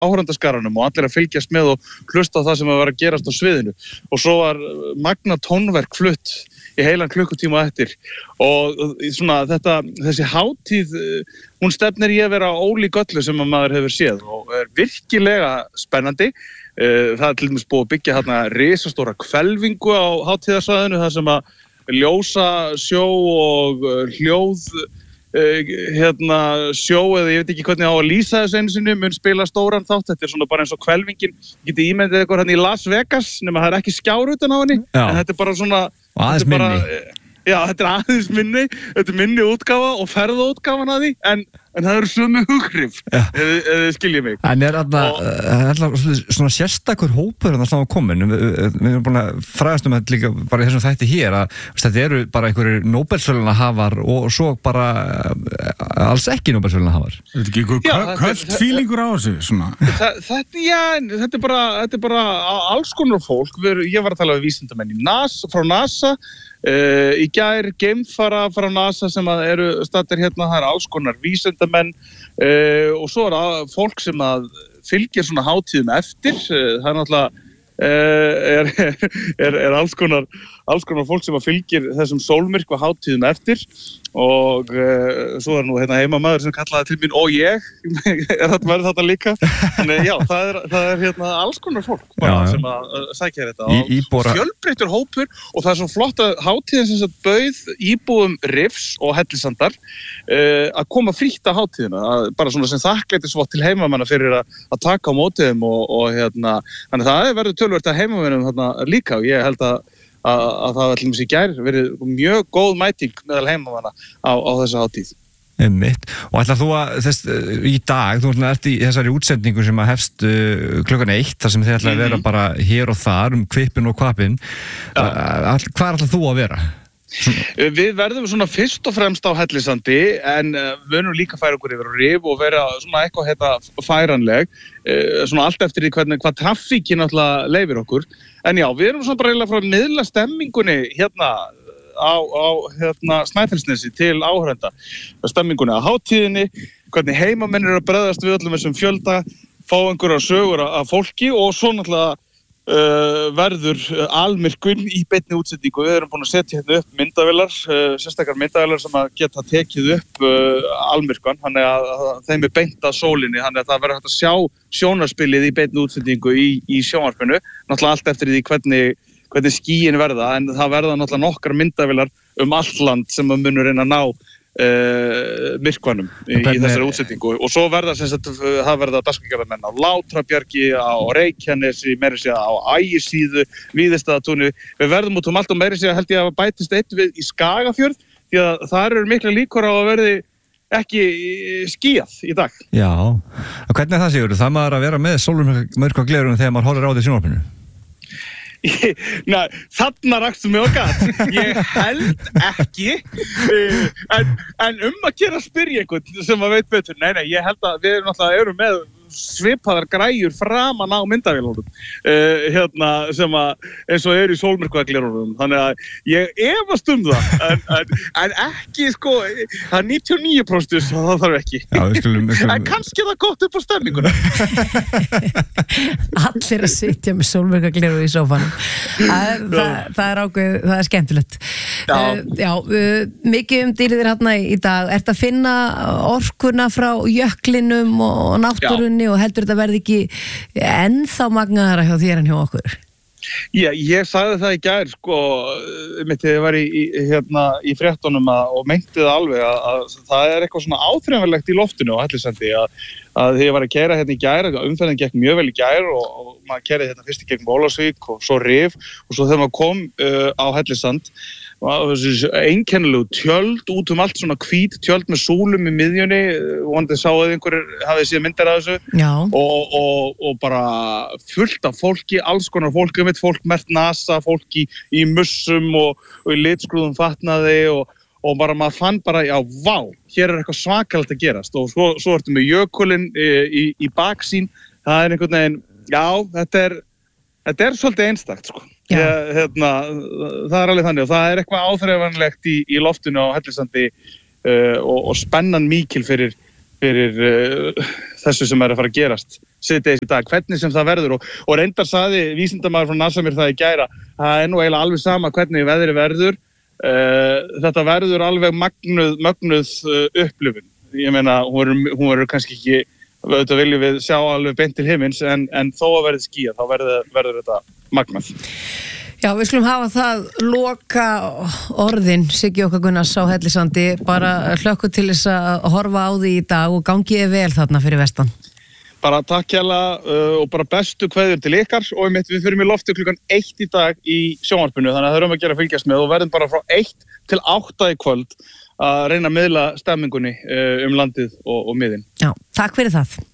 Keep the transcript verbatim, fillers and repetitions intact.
áhorfandaskaranum og allir að fylgjast með og hlusta á það sem að vera að gerast á sviðinu og svo var magna tónverk flutt í heilan klukkutíma eftir og svona þetta, þessi hátíð hún stefnir í að vera ólík öllu sem að maður hefur séð og er virkilega spennandi. Það er til dæmis búið að byggja hérna risastóra hvelfingu á hátíðarsvæðinu þar sem að ljósa sjó og hljóð hérna sjó eða ég veit ekki hvernig á að lýsa þessu einu sinni mun spila stóran þátt, þetta er svona bara eins og hvelfingin, geti ímyndið eitthvað hérna í Las Vegas nema það er ekki skjár utan á henni en þetta er bara svona og aðeins bara, minni já, þetta er aðeins minni þetta er minni útgáfa og ferðaútgáfan að því en, en það eru sömu hughrif eða þið skiljið mig en er alltaf svona sérstakur hópur þannig að komin við, við erum búin að fræðast um þetta líka bara í þessum þætti hér að þetta eru bara einhverjir Nóbelsverðlaunahafar og svo bara alls ekki Nóbelsverðlaunahafar Þetta er ekki einhver köld fílingur á þessu svona Þetta, já, þetta er bara þetta er bara alls konar fólk ég var að tala við vísindamenn í NASA, frá NASA Uh, í gær geimfara frá NASA sem að eru staddir hérna, það er alls konar vísindamenn uh, og svo er að fólk sem að fylgir svona hátíðum eftir uh, það er náttúrulega uh, er, er, er alls konar alls konar fólk sem að fylgir þessum sólmyrkva hátíðum eftir og uh, svo er nú hérna heimamaður sem kallaði til mín og ég er þetta verið þetta líka en já, það er, það er hérna alls konar fólk bara, já, já. sem að uh, sækja þetta og íbora... fjölbreyttur hópur og það er svo flott að hátíðin sem sagt bauð íbúum Rifs og Hellisandar uh, að koma frítt að hátíðina að, bara svona sem þakklætisvott til heimamanna fyrir að, að taka á mótiðum og, og hérna, þannig að það verður töluvert að heimamennum þarna líka og ég held að að, að það var til dæmis í gær verið mjög góð mæting meðal heimamanna á, á þessu hátíð. Einmitt. Og ætlar þú að þess, í dag, þú ert í þessari útsendingu sem að hefst uh, klukkan eitt, þar sem þið ætla að vera mm-hmm. bara hér og þar um kvipin og kvapin. Ja. Uh, hvað ætlar þú að vera? Við verðum svona fyrst og fremst á Hellisandi en uh, við verðum líka að færa okkur yfir á Rif og vera svona eitthvað hérna færanleg uh, svona allt eftir því hvernig, hvað traffíkin náttúrulega leyfir okkur en já, við erum svona bara eiginlega frá að miðla stemmingunni hérna á, á hérna Snæfellsnesi til áhorfenda stemmingunni á hátíðinni hvernig heimamenn eru að bregðast við öllum þessum fjölda fá einhverjar sögur af fólki og svo náttúrulega Uh, verður uh, almyrkun í beinni útsendingu. Við erum búin að setja hérna upp myndavélar, uh, sérstakar myndavélar sem að geta tekið upp uh, almyrkvan, þannig að, að þeim er beint að sólinni, þannig að það verður hægt að sjá sjónarspilið í beinni útsendingu í, í sjónvarpinu, náttúrulega allt eftir því hvernig, hvernig skýin verða, en það verða náttúrulega nokkar myndavélar um allt land sem að munur reyna að ná Uh, myrkvanum í, í þessari útsendingu og svo verða sem sagt það verða dagskrárgerðarmenn á Látrabjargi á Reykjanesi, meira að segja á Ægisíðu, Víðistaðatúni við verðum út um allt og meira að segja held ég að bætist eitt við í Skagafjörð því að þar eru mikla líkur á að verði ekki skýjað í dag. Já, og hvernig er það Sigurður? Það maður að vera með sólmyrkvaglerun þegar maður horfir á því sjónvarpinu? Nei, þarna rakstu mig á gat ég held ekki en, en um að gera spyrja einhvern sem að veit betur nei, nei, ég held að við erum náttúrulega erum með svipaðar græjur framan á myndavélunum uh, hérna sem að eins og er í sólmyrkvaglerunum þannig að ég efast um það en, en, en ekki sko það er níutíu og níu prósent það þarf ekki Já, við skulum, við skulum... en kannski það gott upp á stemminguna Allir að sitja með sólmyrkvagleru í sófanum það, það, það er ákveð, það er skemmtilegt Já, uh, já uh, mikið um dýrðir hérna í dag ert að finna orkuna frá jöklinum og náttúrunni Já. Og heldur þetta verði ekki ennþá magnaðara hjá þér en hjá okkur? Já, ég sagði það í gær sko, mitt þegar ég var í, í, hérna, í fréttunum að, og meinti það alveg að, að það er eitthvað svona áþreifanlegt í loftinu á Hellisandi að, að þegar ég var að keyra hérna í gær, umferðin gekk mjög vel í gær og, og maður keyrði hérna fyrst í gegn Ólafsvík og svo Rif og svo þegar maður kom uh, á Hellisand einkennilegu tjöld út um allt svona hvít tjöld með súlum í miðjunni vonandi sáuð einhverjir hafið séð myndir af þessu og, og, og bara fullt af fólki, alls konar fólki mitt fólk mert NASA, fólki í, í mussum og, og í litskrúðum fatnaði og, og bara maður fann bara já, vá, hér er eitthvað svakalegt að gerast og svo, svo ertu með jökulinn í, í, í baksýn, það er einhvern veginn já, þetta er þetta er svolítið einstakt sko Ég, hérna, það er alveg þannig og það er eitthvað áþreifanlegt í, í loftinu á Hellisandi uh, og, og spennan mikil fyrir, fyrir uh, þessu sem er að fara að gerast síðdegis í dag, hvernig sem það verður og, og reyndar saði vísindamaður frá NASA mér það í gæra, það er nú eiginlega alveg sama hvernig veðri verður, uh, þetta verður alveg magnuð, magnuð uh, upplifun, ég meina hún verður, hún verður kannski ekki, auðvitað viljum við sjá alveg beint til himins en, en þó að verði skýjað, þá verður, verður þetta magnað. Já, við skulum hafa það loka orðin, Siggi okkar Gunnars á Hellisandi, bara hlökku til þess að horfa á því í dag og gangiði vel þarna fyrir vestan. Bara takk hérlega uh, og bara bestu kveðjur til ykkar og einmitt við fyrir í lofti klukkan eitt í dag í sjónvarpinu, þannig að það erum að gera að fylgjast með og verðum bara frá eitt til átta í kvöld að reyna að miðla stemmingunni uh, um landið og, og miðin. Já, takk fyrir það.